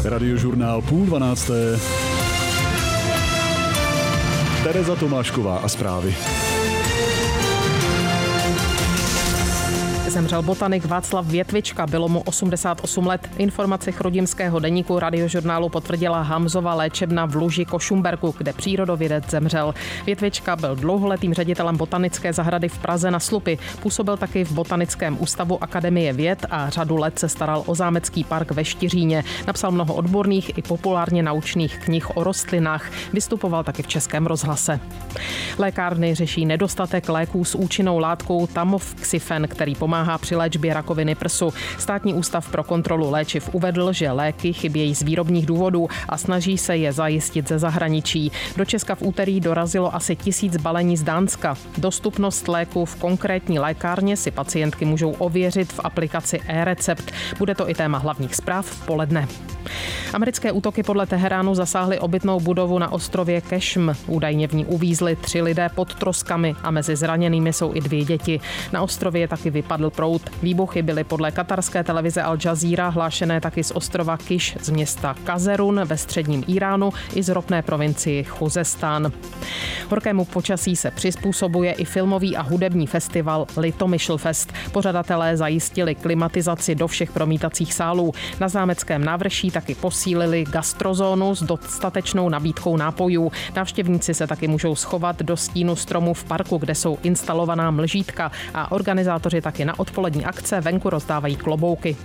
Radiožurnál 11:30. Tereza Tomášková a zprávy. Zemřel botanik Václav Větvička, bylo mu 88 let. Informaci chrudimského deníku Radiožurnálu potvrdila Hamzova léčebna v Luži Košumberku, kde přírodovědec zemřel. Větvička byl dlouholetým ředitelem botanické zahrady v Praze na Slupi. Působil taky v Botanickém ústavu Akademie věd a řadu let se staral o zámecký park ve Štiříně. Napsal mnoho odborných i populárně naučných knih o rostlinách. Vystupoval taky v Českém rozhlase. Lékárny řeší nedostatek léků s účinnou látkou tamoxifen, který pomáhá při léčbě rakoviny prsu. Státní ústav pro kontrolu léčiv uvedl, že léky chybějí z výrobních důvodů a snaží se je zajistit ze zahraničí. Do Česka v úterý dorazilo asi 1000 balení z Dánska. Dostupnost léku v konkrétní lékárně si pacientky můžou ověřit v aplikaci e-recept. Bude to i téma hlavních zpráv v poledne. Americké útoky podle Teheránu zasáhly obytnou budovu na ostrově Kešm. Údajně v ní uvízli 3 lidé pod troskami a mezi zraněnými jsou i 2 děti. Na ostrově taky vypadl proud. Výbuchy byly podle katarské televize Al Jazeera hlášené taky z ostrova Kiš, z města Kazerun ve středním Iránu i z ropné provincii Chuzestán. Horkému počasí se přizpůsobuje i filmový a hudební festival Litomyšlfest. Pořadatelé zajistili klimatizaci do všech promítacích sálů. Na zámeckém návrší taky posílili gastrozónu s dostatečnou nabídkou nápojů. Návštěvníci se taky můžou schovat do stínu stromů v parku, kde jsou instalovaná mlžítka, a organizátoři taky na odpolední akce venku rozdávají klobouky.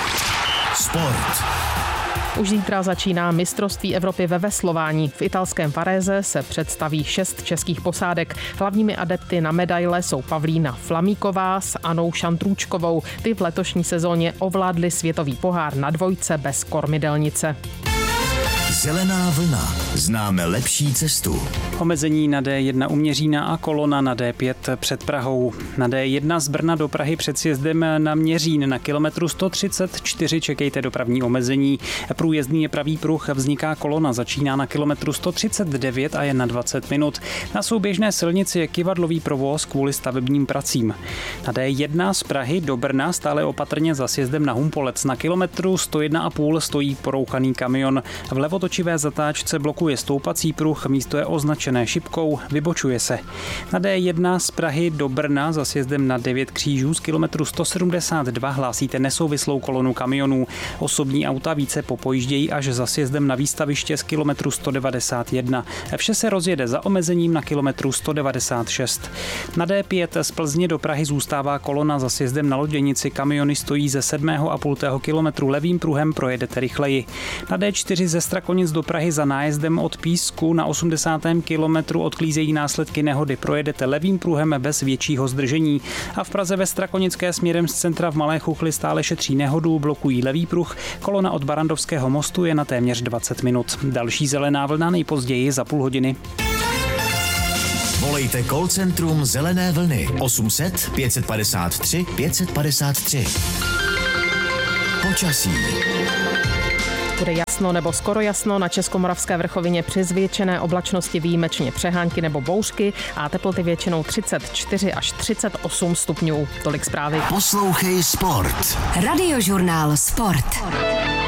Sport. Už zítra začíná mistrovství Evropy ve veslování. V italském Varese se představí 6 českých posádek. Hlavními adepty na medaile jsou Pavlína Flamíková s Anou Šantrůčkovou. Ty v letošní sezóně ovládly světový pohár na dvojce bez kormidelnice. Zelená vlna. Známe lepší cestu. Omezení na D1 u Měřína a kolona na D5 před Prahou. Na D1 z Brna do Prahy před sjezdem na Měřín na kilometru 134 čekejte dopravní omezení. Průjezdný je pravý pruh, vzniká kolona, začíná na kilometru 139 a je na 20 minut. Na souběžné silnici je kyvadlový provoz kvůli stavebním pracím. Na D1 z Prahy do Brna stále opatrně za sjezdem na Humpolec. Na kilometru 101,5 stojí porouchaný kamion. V levotočivé zatáčce blokuje stoupací pruh, místo je označené šipkou, vybočuje se. Na D1 z Prahy do Brna za sjezdem na 9 křížů z kilometru 172 hlásíte nesouvislou kolonu kamionů. Osobní auta více popojíždějí až za sjezdem na výstaviště z kilometru 191. Vše se rozjede za omezením na kilometru 196. Na D5 z Plzně do Prahy zůstává kolona za sjezdem na Loděnici. Kamiony stojí ze 7,5 kilometru, levým pruhem projedete rychleji. Na D4 ze Strakonic do Prahy za nájezdem od Písku na 80. kilometru odklízejí následky nehody. Projedete levým pruhem bez většího zdržení. A v Praze ve Strakonické směrem z centra v Malé Chuchli stále šetří nehodu, blokují levý pruh. Kolona od Barandovského mostu je na téměř 20 minut. Další zelená vlna nejpozději za půl hodiny. Volejte call centrum Zelené vlny 800 553 553. Počasí. Bude jasno nebo skoro jasno, na Českomoravské vrchovině při zvětšené oblačnosti výjimečně přehánky nebo bouřky a teploty většinou 34 až 38 stupňů. Tolik zprávy. Poslouchej sport. Radiožurnál Sport.